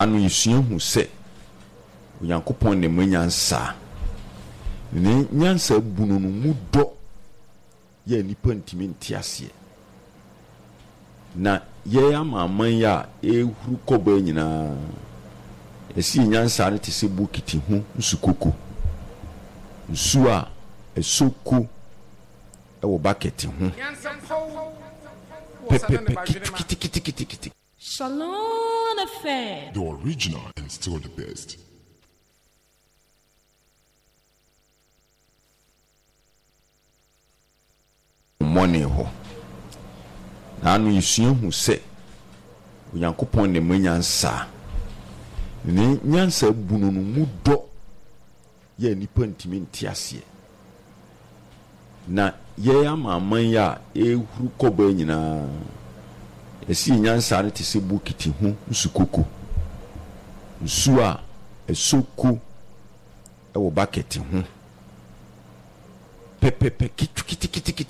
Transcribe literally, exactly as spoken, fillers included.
anu yesua hu se Onyankopon ne manyansa ne nyansa bunu no mu do ye nipa ntimi ntiase na ye amaman ya ehuru koba nyina esi nyansa ne tese bukiti hu nsukoko nsu a esoko ewo bucket hu pepe kiti kiti kiti kiti. Shalom Affair, the original and still the best. Money ho na anu yesua hu se Onyankopon ne manyansa ne nyansa bunu no mu do ye nipa ntimi ntiase na ye amaman ya ehuru koba nyina esi nyansa ne tese bukiti hu nsukoko nsu a esoko ewo bucket hu pepe kiti kiti kiti